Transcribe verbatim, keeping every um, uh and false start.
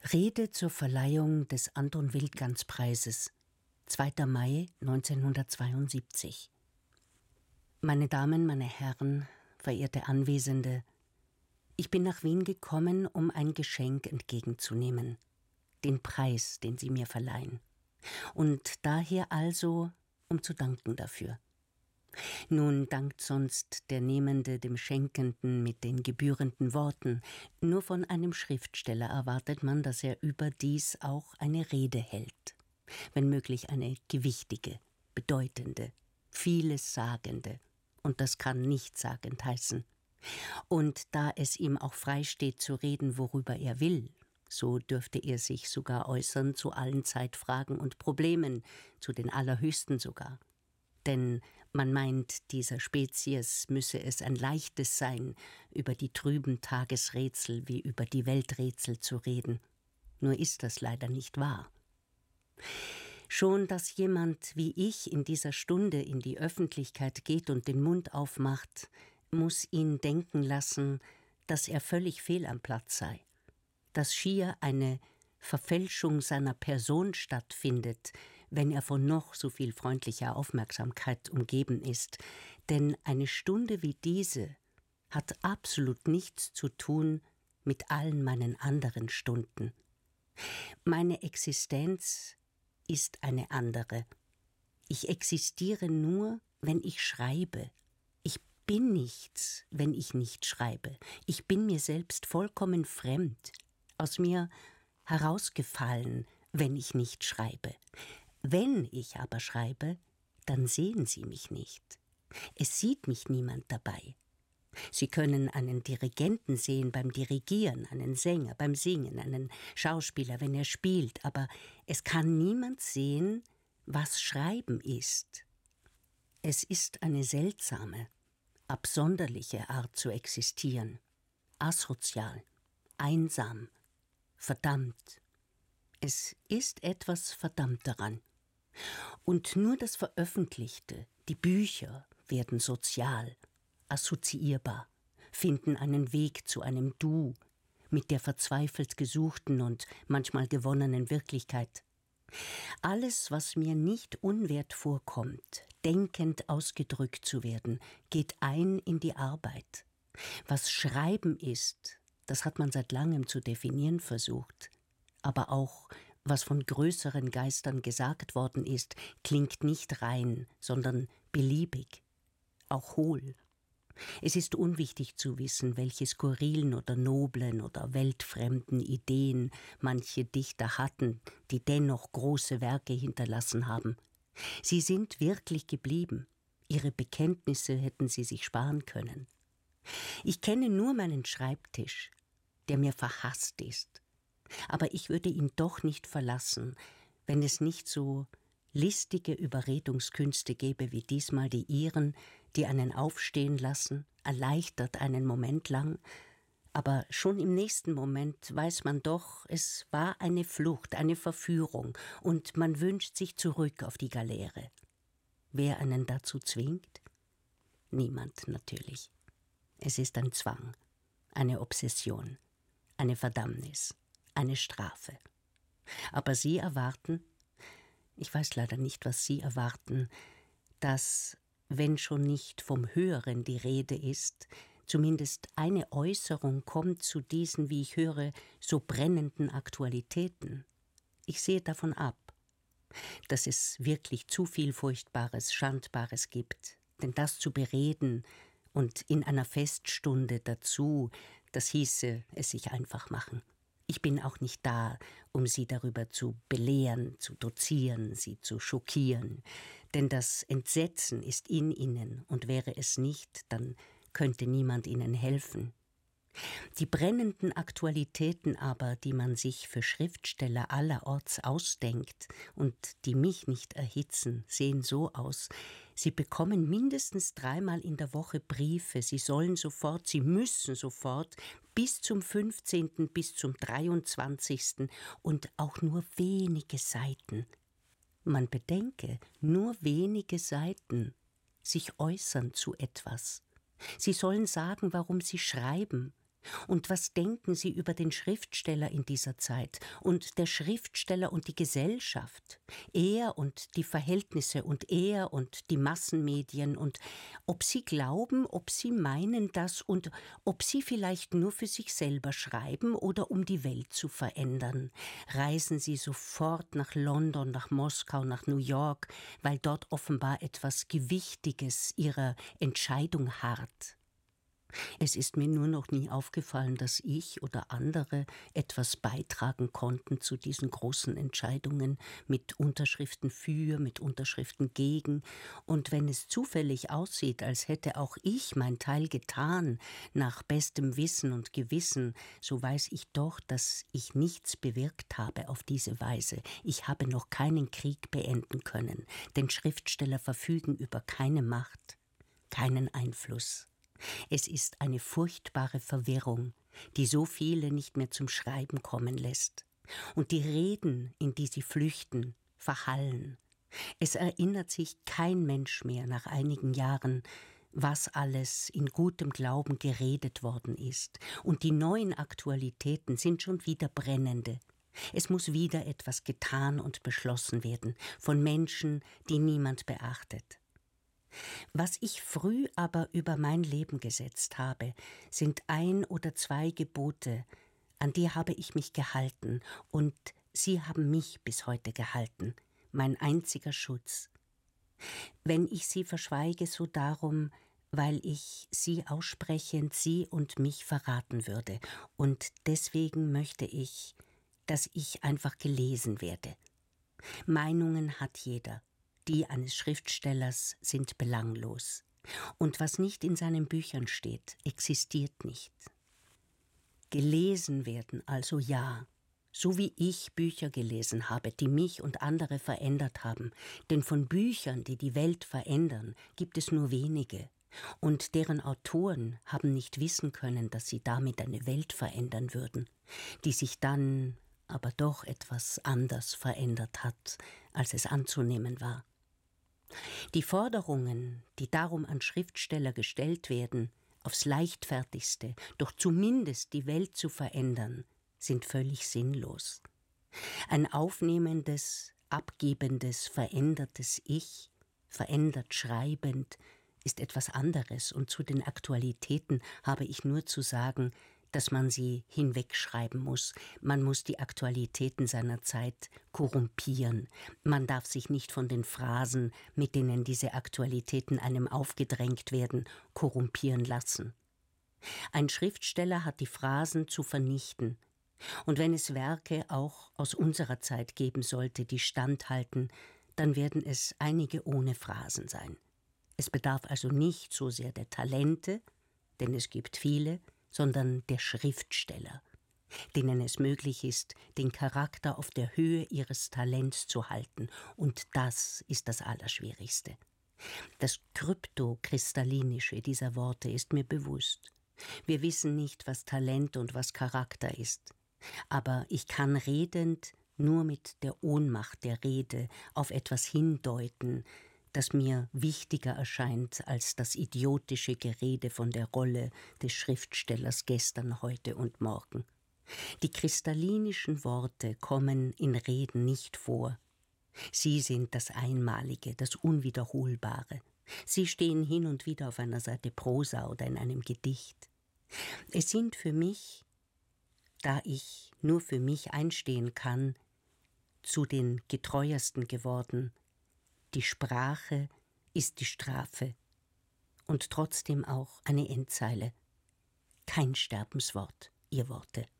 Rede zur Verleihung des Anton-Wildgans-Preises, zweiter Mai neunzehnhundertzweiundsiebzig. Meine Damen, meine Herren, verehrte Anwesende, ich bin nach Wien gekommen, um ein Geschenk entgegenzunehmen, den Preis, den Sie mir verleihen, und daher also, um zu danken dafür. Nun dankt sonst der Nehmende dem Schenkenden mit den gebührenden Worten. Nur von einem Schriftsteller erwartet man, dass er überdies auch eine Rede hält, wenn möglich eine gewichtige, bedeutende, vieles sagende, und das kann nichtssagend heißen. Und da es ihm auch frei steht zu reden, worüber er will, so dürfte er sich sogar äußern zu allen Zeitfragen und Problemen, zu den allerhöchsten sogar. Denn man meint, dieser Spezies müsse es ein leichtes sein, über die trüben Tagesrätsel wie über die Welträtsel zu reden. Nur ist das leider nicht wahr. Schon, dass jemand wie ich in dieser Stunde in die Öffentlichkeit geht und den Mund aufmacht, muss ihn denken lassen, dass er völlig fehl am Platz sei, dass schier eine Verfälschung seiner Person stattfindet, wenn er von noch so viel freundlicher Aufmerksamkeit umgeben ist. Denn eine Stunde wie diese hat absolut nichts zu tun mit allen meinen anderen Stunden. Meine Existenz ist eine andere. Ich existiere nur, wenn ich schreibe. Ich bin nichts, wenn ich nicht schreibe. Ich bin mir selbst vollkommen fremd. Aus mir herausgefallen, wenn ich nicht schreibe. Wenn ich aber schreibe, dann sehen Sie mich nicht. Es sieht mich niemand dabei. Sie können einen Dirigenten sehen beim Dirigieren, einen Sänger beim Singen, einen Schauspieler, wenn er spielt, aber es kann niemand sehen, was Schreiben ist. Es ist eine seltsame, absonderliche Art zu existieren, asozial, einsam, verdammt. Es ist etwas verdammt daran. Und nur das Veröffentlichte, die Bücher, werden sozial, assoziierbar, finden einen Weg zu einem Du mit der verzweifelt gesuchten und manchmal gewonnenen Wirklichkeit. Alles, was mir nicht unwert vorkommt, denkend ausgedrückt zu werden, geht ein in die Arbeit. Was Schreiben ist, das hat man seit langem zu definieren versucht. Aber auch, was von größeren Geistern gesagt worden ist, klingt nicht rein, sondern beliebig, auch hohl. Es ist unwichtig zu wissen, welche skurrilen oder noblen oder weltfremden Ideen manche Dichter hatten, die dennoch große Werke hinterlassen haben. Sie sind wirklich geblieben. Ihre Bekenntnisse hätten sie sich sparen können. Ich kenne nur meinen Schreibtisch, der mir verhasst ist. Aber ich würde ihn doch nicht verlassen, wenn es nicht so listige Überredungskünste gäbe wie diesmal die Ihren, die einen aufstehen lassen, erleichtert einen Moment lang, aber schon im nächsten Moment weiß man doch, es war eine Flucht, eine Verführung, und man wünscht sich zurück auf die Galeere. Wer einen dazu zwingt? Niemand natürlich. Es ist ein Zwang, eine Obsession, eine Verdammnis, eine Strafe. Aber Sie erwarten, ich weiß leider nicht, was Sie erwarten, dass, wenn schon nicht vom Höheren die Rede ist, zumindest eine Äußerung kommt zu diesen, wie ich höre, so brennenden Aktualitäten. Ich sehe davon ab, dass es wirklich zu viel Furchtbares, Schandbares gibt, denn das zu bereden und in einer Feststunde dazu, das hieße es sich einfach machen. Ich bin auch nicht da, um Sie darüber zu belehren, zu dozieren, Sie zu schockieren. Denn das Entsetzen ist in Ihnen, und wäre es nicht, dann könnte niemand Ihnen helfen. Die brennenden Aktualitäten aber, die man sich für Schriftsteller allerorts ausdenkt und die mich nicht erhitzen, sehen so aus: Sie bekommen mindestens dreimal in der Woche Briefe, Sie sollen sofort, Sie müssen sofort, bis zum fünfzehnten bis zum dreiundzwanzigsten und auch nur wenige Seiten. Man bedenke, nur wenige Seiten, sich äußern zu etwas. Sie sollen sagen, warum Sie schreiben, Und was denken Sie über den Schriftsteller in dieser Zeit und der Schriftsteller und die Gesellschaft, er und die Verhältnisse und er und die Massenmedien und ob Sie glauben, ob Sie meinen das und ob Sie vielleicht nur für sich selber schreiben oder um die Welt zu verändern? Reisen Sie sofort nach London, nach Moskau, nach New York, weil dort offenbar etwas Gewichtiges Ihrer Entscheidung harrt? Es ist mir nur noch nie aufgefallen, dass ich oder andere etwas beitragen konnten zu diesen großen Entscheidungen mit Unterschriften für, mit Unterschriften gegen. Und wenn es zufällig aussieht, als hätte auch ich mein Teil getan, nach bestem Wissen und Gewissen, so weiß ich doch, dass ich nichts bewirkt habe auf diese Weise. Ich habe noch keinen Krieg beenden können, denn Schriftsteller verfügen über keine Macht, keinen Einfluss. Es ist eine furchtbare Verwirrung, die so viele nicht mehr zum Schreiben kommen lässt. Und die Reden, in die sie flüchten, verhallen. Es erinnert sich kein Mensch mehr nach einigen Jahren, was alles in gutem Glauben geredet worden ist. Und die neuen Aktualitäten sind schon wieder brennende. Es muss wieder etwas getan und beschlossen werden von Menschen, die niemand beachtet. Was ich früh aber über mein Leben gesetzt habe, sind ein oder zwei Gebote, an die habe ich mich gehalten, und sie haben mich bis heute gehalten, mein einziger Schutz. Wenn ich sie verschweige, so darum, weil ich sie aussprechend sie und mich verraten würde, und deswegen möchte ich, dass ich einfach gelesen werde. Meinungen hat jeder. Die eines Schriftstellers sind belanglos. Und was nicht in seinen Büchern steht, existiert nicht. Gelesen werden also ja, so wie ich Bücher gelesen habe, die mich und andere verändert haben. Denn von Büchern, die die Welt verändern, gibt es nur wenige. Und deren Autoren haben nicht wissen können, dass sie damit eine Welt verändern würden, die sich dann aber doch etwas anders verändert hat, als es anzunehmen war. Die Forderungen, die darum an Schriftsteller gestellt werden, aufs Leichtfertigste, doch zumindest die Welt zu verändern, sind völlig sinnlos. Ein aufnehmendes, abgebendes, verändertes Ich, verändert schreibend, ist etwas anderes, und zu den Aktualitäten habe ich nur zu sagen, dass man sie hinwegschreiben muss. Man muss die Aktualitäten seiner Zeit korrumpieren. Man darf sich nicht von den Phrasen, mit denen diese Aktualitäten einem aufgedrängt werden, korrumpieren lassen. Ein Schriftsteller hat die Phrasen zu vernichten. Und wenn es Werke auch aus unserer Zeit geben sollte, die standhalten, dann werden es einige ohne Phrasen sein. Es bedarf also nicht so sehr der Talente, denn es gibt viele, sondern der Schriftsteller, denen es möglich ist, den Charakter auf der Höhe ihres Talents zu halten. Und das ist das Allerschwierigste. Das Kryptokristallinische dieser Worte ist mir bewusst. Wir wissen nicht, was Talent und was Charakter ist. Aber ich kann redend nur mit der Ohnmacht der Rede auf etwas hindeuten, das mir wichtiger erscheint als das idiotische Gerede von der Rolle des Schriftstellers gestern, heute und morgen. Die kristallinischen Worte kommen in Reden nicht vor. Sie sind das Einmalige, das Unwiederholbare. Sie stehen hin und wieder auf einer Seite Prosa oder in einem Gedicht. Es sind für mich, da ich nur für mich einstehen kann, zu den getreuesten geworden. Die Sprache ist die Strafe und trotzdem auch eine Endzeile. Kein Sterbenswort, ihr Worte.